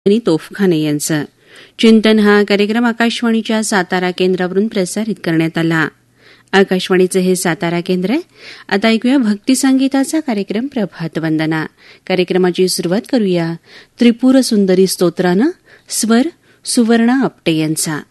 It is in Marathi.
आणि तोफखाने यांचं. चिंतन हा कार्यक्रम आकाशवाणीच्या सातारा केंद्रावरून प्रसारित करण्यात आला. आकाशवाणीचं हे सातारा केंद्र आहे. आता ऐकूया भक्तिसंगीताचा कार्यक्रम प्रभात वंदना. कार्यक्रमाची सुरुवात करूया त्रिपुर सुंदरी स्तोत्रानं. स्वर सुवर्णा आपटे यांचा.